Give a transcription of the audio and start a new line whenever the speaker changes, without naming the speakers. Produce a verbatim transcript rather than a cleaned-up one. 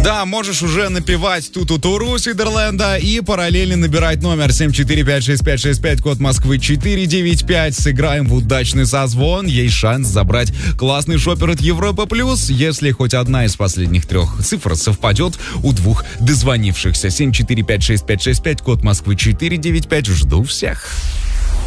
Да, можешь уже напевать ту-ту-туру Сидерленда и параллельно набирать номер семь четыре пять шесть пять шесть пять, код Москвы четыре девять пять. Сыграем в удачный созвон. Есть шанс забрать классный шопер от Европа Плюс, если хоть одна из последних трех цифр совпадет у двух дозвонившихся. семь четыре пять шесть пять шесть пять, код Москвы четыре девять пять. Жду всех.